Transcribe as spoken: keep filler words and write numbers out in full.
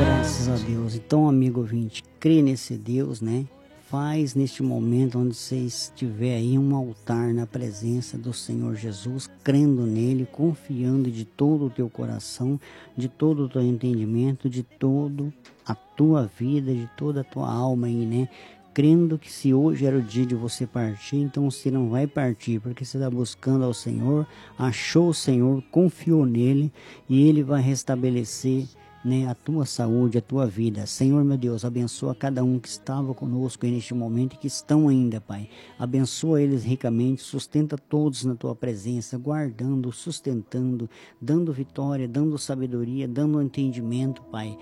Graças a Deus. Então, amigo ouvinte, crê nesse Deus, né? Faz neste momento onde você estiver aí um altar na presença do Senhor Jesus, crendo nele, confiando de todo o teu coração, de todo o teu entendimento, de toda a tua vida, de toda a tua alma aí, né? Crendo que se hoje era o dia de você partir, então você não vai partir, porque você está buscando ao Senhor, achou o Senhor, confiou nele e ele vai restabelecer, né, a tua saúde, a tua vida. Senhor, meu Deus, abençoa cada um que estava conosco aí neste momento e que estão ainda, Pai. Abençoa eles ricamente, sustenta todos na tua presença, guardando, sustentando, dando vitória, dando sabedoria, dando entendimento, Pai.